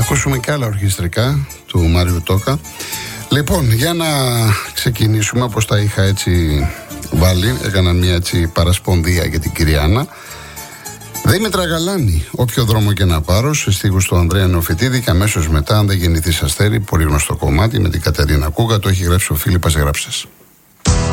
ακούσουμε και άλλα ορχιστρικά του Μάριου Τόκα. Λοιπόν, για να ξεκινήσουμε, όπως τα είχα έτσι βάλει, έκανα μια έτσι παρασπονδία για την κυρία Άννα. Δήμητρα Γαλάνη, όποιο δρόμο και να πάρω, σε στίχους του Ανδρέα Νεοφυτίδη, και αμέσως μετά, αν δεν γεννηθείς αστέρι, πολύ γνωστό κομμάτι με την Κατερίνα Κούγα, το έχει γράψει ο Φίλιππας Γράψας.